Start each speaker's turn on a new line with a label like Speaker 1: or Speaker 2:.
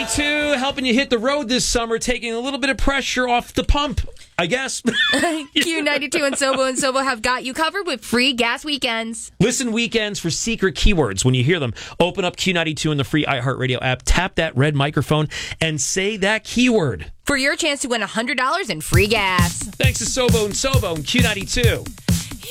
Speaker 1: Q92 helping you hit the road this summer, taking a little bit of pressure off the pump, I guess.
Speaker 2: Q92 and Sobo have got you covered with free gas weekends.
Speaker 1: Listen weekends for secret keywords. When you hear them, open up Q92 in the free iHeartRadio app, tap that red microphone, and say that keyword.
Speaker 2: For your chance to win $100 in free gas.
Speaker 1: Thanks to Sobo and Q92.